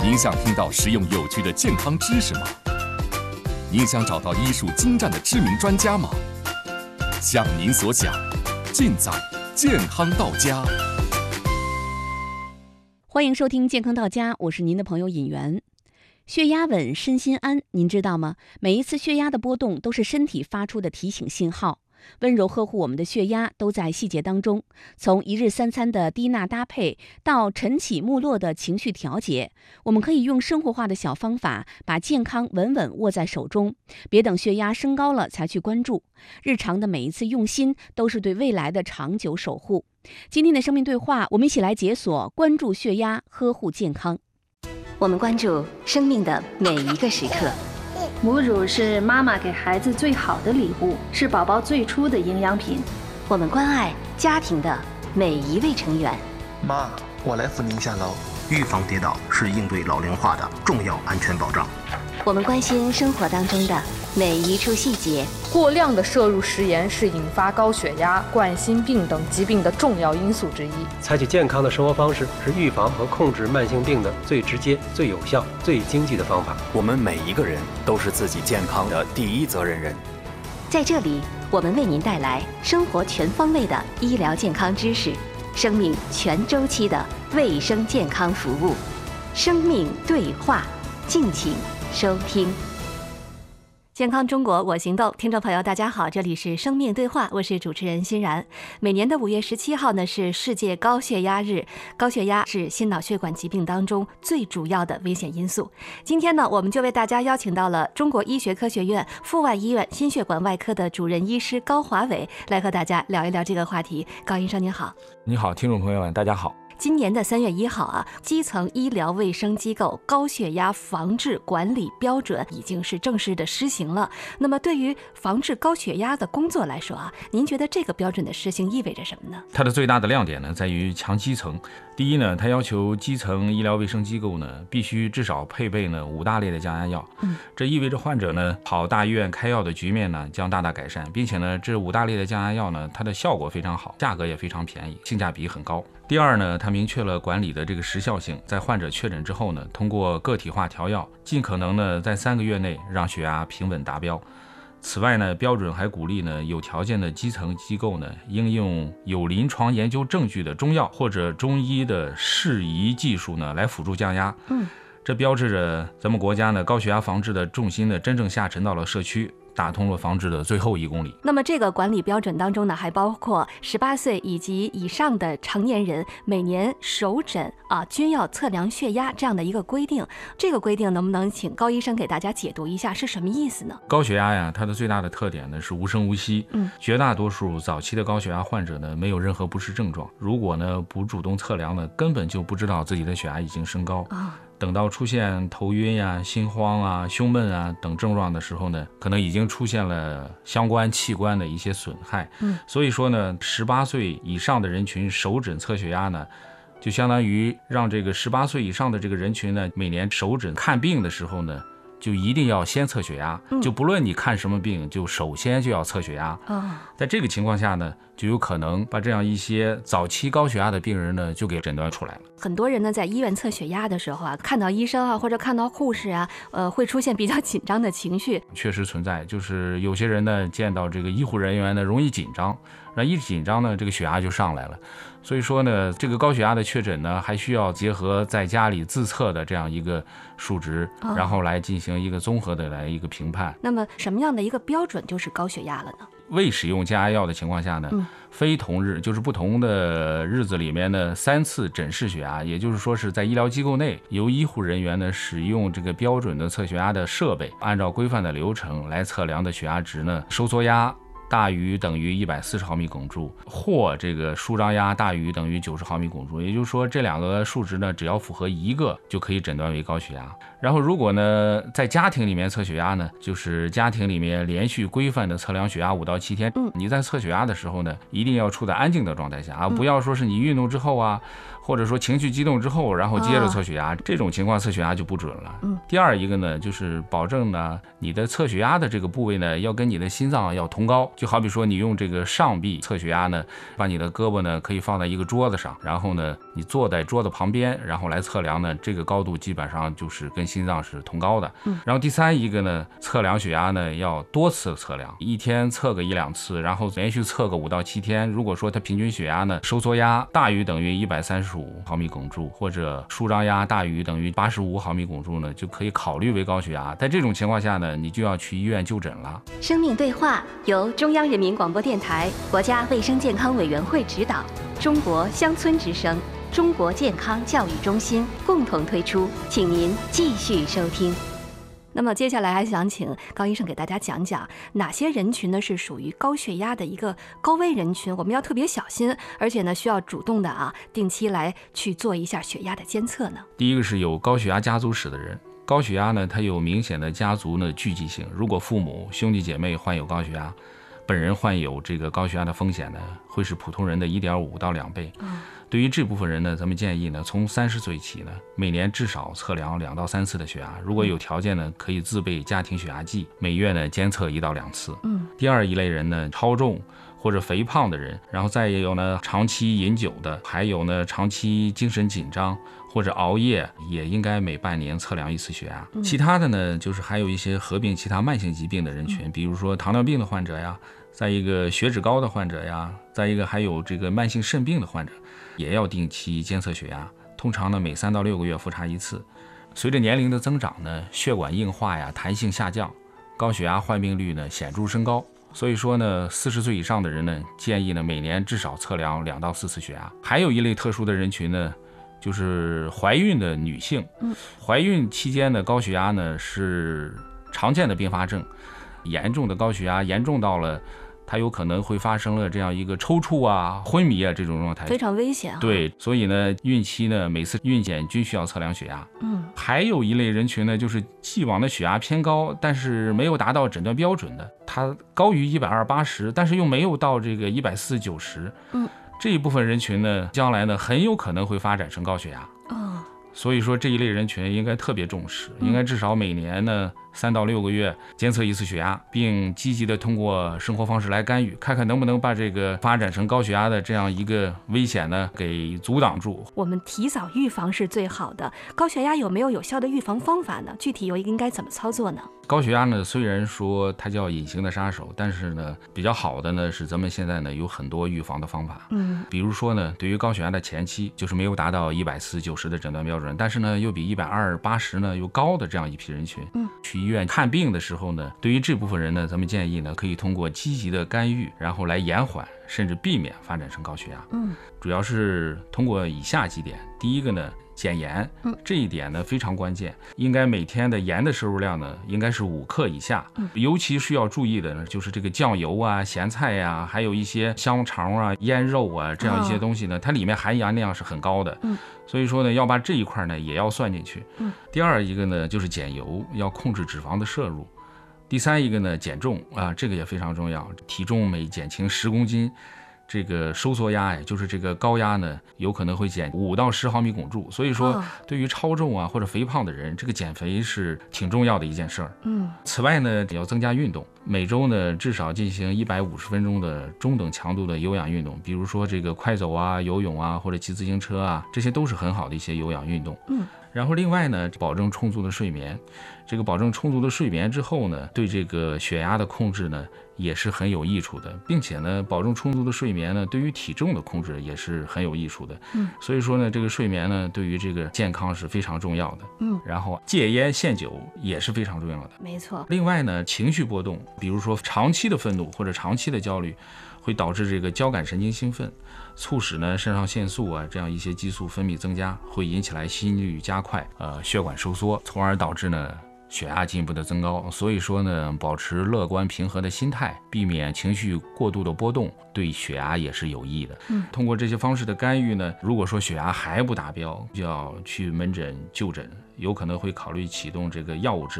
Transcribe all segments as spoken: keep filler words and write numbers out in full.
您想听到实用有趣的健康知识吗？您想找到医术精湛的知名专家吗？想您所想，尽在健康到家。 欢迎收听健康到家，我是您的朋友尹媛。血压稳，身心安，您知道吗？每一次血压的波动都是身体发出的提醒信号。温柔呵护我们的血压都在细节当中，从一日三餐的低钠搭配到晨起暮落的情绪调节，我们可以用生活化的小方法把健康稳稳握在手中，别等血压升高了才去关注。日常的每一次用心都是对未来的长久守护。今天的生命对话，我们一起来解锁关注血压，呵护健康。 我们关注生命的每一个时刻。 母乳是妈妈给孩子最好的礼物，是宝宝最初的营养品。 我们关爱家庭的每一位成员。 妈，我来扶您下楼。 预防跌倒是应对老龄化的重要安全保障。 我们关心生活当中的每一处细节。 过量的摄入食盐是引发高血压、冠心病等疾病的重要因素之一。 采取健康的生活方式是预防和控制慢性病的最直接、最有效、最经济的方法。 我们每一个人都是自己健康的第一责任人。 在这里，我们为您带来生活全方位的医疗健康知识，生命全周期的卫生健康服务。生命对话，敬请收听。健康中国我行动，听众朋友大家好，这里是生命对话，我是主持人欣然。每年的五月十七号呢是世界高血压日，高血压是心脑血管疾病当中最主要的危险因素。今天呢，我们就为大家邀请到了中国医学科学院阜外医院心血管外科的主任医师高华伟，来和大家聊一聊这个话题。高医生您好。 你好，听众朋友们大家好。 今年的三月一号啊，基层医疗卫生机构高血压防治管理标准已经是正式的施行了。那么对于防治高血压的工作来说啊，您觉得这个标准的施行意味着什么呢？ 它的最大的亮点呢，在于强基层。第一呢，它要求基层医疗卫生机构呢，必须至少配备呢五大类的降压药。嗯，这意味着患者呢跑大医院开药的局面呢将大大改善，并且呢，这五大类的降压药呢，它的效果非常好，价格也非常便宜，性价比很高。第二呢，它明确了管理的这个时效性，在患者确诊之后呢，通过个体化调药，尽可能呢在三个月内让血压平稳达标。此外呢，标准还鼓励呢有条件的基层机构呢，应用有临床研究证据的中药或者中医的适宜技术呢，来辅助降压。嗯，这标志着咱们国家呢高血压防治的重心呢，真正下沉到了社区，打通了防治的最后一公里。 那么这个管理标准当中呢，还包括十八岁以及以上的成年人每年首诊啊均要测量血压这样的一个规定。这个规定能不能请高医生给大家解读一下是什么意思呢？ 高血压呀，它的最大的特点呢是无声无息。嗯，绝大多数早期的高血压患者呢没有任何不适症状，如果呢不主动测量呢，根本就不知道自己的血压已经升高。啊。等到出现头晕呀、心慌啊、胸闷啊等症状的时候呢，可能已经出现了相关器官的一些损害。嗯，所以说呢，十八岁以上的人群首诊测血压呢，就相当于让这个十八岁以上的这个人群呢，每年首诊看病的时候呢，就一定要先测血压，就不论你看什么病，就首先就要测血压。哦，在这个情况下呢，就有可能把这样一些早期高血压的病人呢，就给诊断出来了。 很多人呢，在医院测血压的时候啊，看到医生啊，或者看到护士啊，呃，会出现比较紧张的情绪。 确实存在，就是有些人呢，见到这个医护人员呢，容易紧张，那一紧张呢，这个血压就上来了。所以说呢，这个高血压的确诊呢，还需要结合在家里自测的这样一个数值，哦，然后来进行一个综合的来一个评判。 那么什么样的一个标准就是高血压了呢？ 未使用降压药的情况下呢，嗯，非同日就是不同的日子里面的三次诊视血压，也就是说是在医疗机构内由医护人员呢使用这个标准的测血压的设备，按照规范的流程来测量的血压值呢，收缩压大于等于一百四十毫米汞柱，或这个舒张压大于等于九十毫米汞柱，也就是说这两个数值呢，只要符合一个就可以诊断为高血压。然后如果呢在家庭里面测血压呢，就是家庭里面连续规范的测量血压五到七天。嗯，你在测血压的时候呢，一定要处在安静的状态下啊，不要说是你运动之后啊， 或者说情绪激动之后，然后接着测血压，哦、这种情况测血压就不准了。嗯。第二一个呢，就是保证呢，你的测血压的这个部位呢，要跟你的心脏要同高。就好比说，你用这个上臂测血压呢，把你的胳膊呢可以放在一个桌子上，然后呢，你坐在桌子旁边，然后来测量呢，这个高度基本上就是跟心脏是同高的。嗯。然后第三一个呢，测量血压呢要多次测量，一天测个一两次，然后连续测个五到七天。如果说它平均血压呢收缩压大于等于一百三十五毫米汞柱，或者舒张压大于等于八十五毫米汞柱呢，就可以考虑为高血压。在这种情况下呢，你就要去医院就诊了。 生命对话由中央人民广播电台、国家卫生健康委员会指导，中国乡村之声、中国健康教育中心共同推出，请您继续收听。那么接下来还想请高医生给大家讲讲哪些人群呢是属于高血压的一个高危人群，我们要特别小心，而且呢需要主动的啊定期来去做一下血压的监测呢。 第一个是有高血压家族史的人，高血压呢它有明显的家族呢聚集性，如果父母兄弟姐妹患有高血压，本人患有这个高血压的风险呢会是普通人的 一点五到两倍。嗯，对于这部分人呢，咱们建议呢，从三十岁起呢，每年至少测量两到三次的血压。如果有条件呢，可以自备家庭血压计，每月呢监测一到两次。嗯。第二一类人呢，超重或者肥胖的人，然后再也有呢长期饮酒的，还有呢长期精神紧张或者熬夜，也应该每半年测量一次血压。嗯、其他的呢，就是还有一些合并其他慢性疾病的人群，嗯、比如说糖尿病的患者呀，再一个血脂高的患者呀，再一个还有这个慢性肾病的患者。也要定期监测血压，通常呢每三到六个月复查一次。随着年龄的增长呢，血管硬化呀、弹性下降，高血压患病率呢显著升高。所以说呢，四十岁以上的人呢，建议呢每年至少测量两到四次血压。还有一类特殊的人群呢，就是怀孕的女性。嗯，怀孕期间的高血压呢是常见的并发症，严重的高血压严重到了。它有可能会发生了这样一个抽搐啊、昏迷啊这种状态， 非常危险啊。 对，所以呢，孕期呢每次孕检均需要测量血压。嗯，还有一类人群呢，就是既往的血压偏高，但是没有达到诊断标准的，它高于一百二八十，但是又没有到这个一百四九十。嗯，这一部分人群呢，将来呢很有可能会发展成高血压。哦，所以说这一类人群应该特别重视，应该至少每年呢。三到六个月监测一次血压，并积极的通过生活方式来干预，看看能不能把这个发展成高血压的这样一个危险呢给阻挡住。 我们提早预防是最好的。高血压有没有有效的预防方法呢？具体又应该怎么操作呢？ 高血压呢，虽然说它叫隐形的杀手，但是呢，比较好的呢是咱们现在呢有很多预防的方法。嗯，比如说呢，对于高血压的前期，就是没有达到一百四九十的诊断标准，但是呢又比一百二八十呢又高的这样一批人群，嗯，去医院看病的时候呢，对于这部分人呢，咱们建议呢，可以通过积极的干预，然后来延缓甚至避免发展成高血压。嗯，主要是通过以下几点。第一个呢，减盐，嗯，这一点呢非常关键，应该每天的盐的摄入量呢应该是五克以下。嗯，尤其需要注意的呢，就是这个酱油啊、咸菜呀、啊，还有一些香肠啊、腌肉啊这样一些东西呢，哦、它里面含盐量是很高的。嗯。所以说呢，要把这一块呢也要算进去。嗯，第二一个呢就是减油，要控制脂肪的摄入。第三一个呢减重啊，这个也非常重要，体重每减轻十公斤，这个收缩压呀，就是这个高压呢，有可能会减五到十毫米汞柱。所以说，对于超重啊或者肥胖的人，这个减肥是挺重要的一件事儿。嗯，此外呢，也要增加运动，每周呢至少进行一百五十分钟的中等强度的有氧运动，比如说这个快走啊、游泳啊或者骑自行车啊，这些都是很好的一些有氧运动。嗯。然后另外呢，保证充足的睡眠，这个保证充足的睡眠之后呢，对这个血压的控制呢也是很有益处的，并且呢，保证充足的睡眠呢，对于体重的控制也是很有益处的。嗯，所以说呢，这个睡眠呢，对于这个健康是非常重要的。嗯，然后戒烟限酒也是非常重要的。 没错。 另外呢，情绪波动，比如说长期的愤怒或者长期的焦虑，会导致这个交感神经兴奋，促使呢肾上腺素啊这样一些激素分泌增加，会引起来心率加快，呃血管收缩，从而导致呢血压进一步的增高。所以说呢，保持乐观平和的心态，避免情绪过度的波动，对血压也是有益的。嗯，通过这些方式的干预呢，如果说血压还不达标，就要去门诊就诊，有可能会考虑启动这个药物治疗。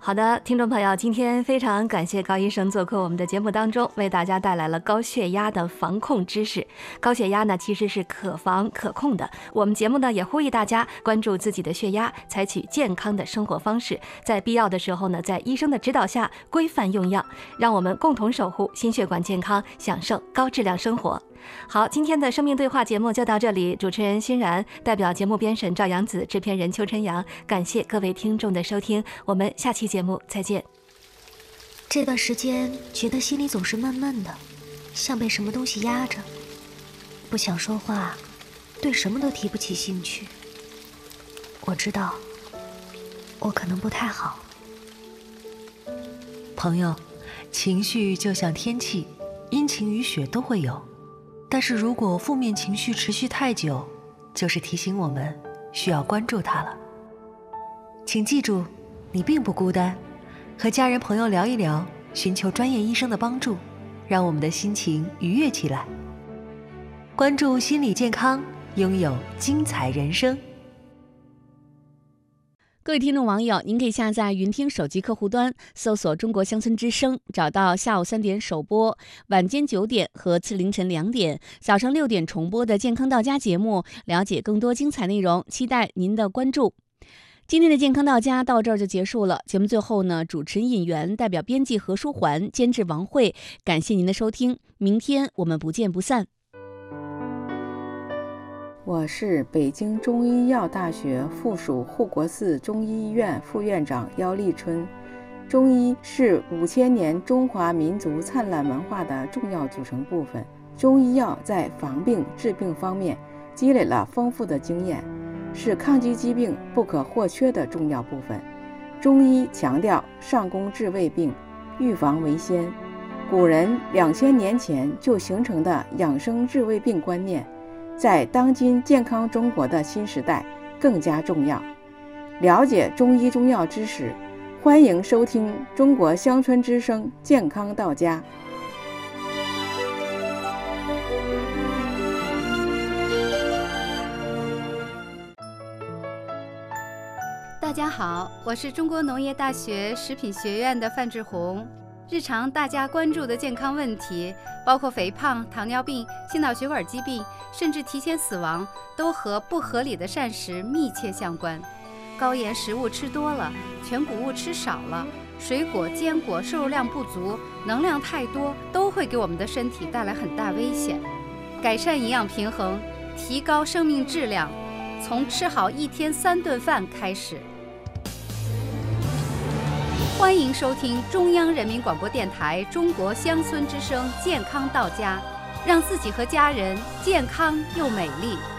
好的，听众朋友，今天非常感谢高医生做客我们的节目当中，为大家带来了高血压的防控知识。高血压呢其实是可防可控的，我们节目呢也呼吁大家关注自己的血压，采取健康的生活方式，在必要的时候呢，在医生的指导下规范用药，让我们共同守护心血管健康，享受高质量生活。好，今天的生命对话节目就到这里，主持人欣然，代表节目编审赵阳子，制片人邱晨阳，感谢各位听众的收听，我们下期节目再见。 这段时间觉得心里总是闷闷的，像被什么东西压着，不想说话，对什么都提不起兴趣。我知道我可能不太好。 朋友，情绪就像天气，阴晴雨雪都会有，但是如果负面情绪持续太久，就是提醒我们需要关注它了。请记住，你并不孤单，和家人朋友聊一聊，寻求专业医生的帮助，让我们的心情愉悦起来。关注心理健康，拥有精彩人生。 各位听众网友，您可以下载云听手机客户端，搜索中国乡村之声，找到下午三点首播、晚间九点和次凌晨两点、早上六点重播的健康到家节目，了解更多精彩内容，期待您的关注。今天的健康到家到这儿就结束了，节目最后呢，主持人尹媛代表编辑何书桓，监制王慧，感谢您的收听，明天我们不见不散。 我是北京中医药大学附属护国寺中医医院副院长姚立春。中医是五千年中华民族灿烂文化的重要组成部分。中医药在防病治病方面积累了丰富的经验，是抗击疾病不可或缺的重要部分。中医强调上工治未病，预防为先。古人两千年前就形成的养生治未病观念，在当今健康中国的新时代更加重要。了解中医中药知识，欢迎收听中国乡村之声健康到家。 大家好，我是中国农业大学食品学院的范志红。日常大家关注的健康问题，包括肥胖、糖尿病、心脑血管疾病，甚至提前死亡，都和不合理的膳食密切相关。高盐食物吃多了，全谷物吃少了，水果、坚果摄入量不足，能量太多，都会给我们的身体带来很大危险。改善营养平衡，提高生命质量，从吃好一天三顿饭开始。欢迎收听中央人民广播电台中国乡村之声健康到家，让自己和家人健康又美丽。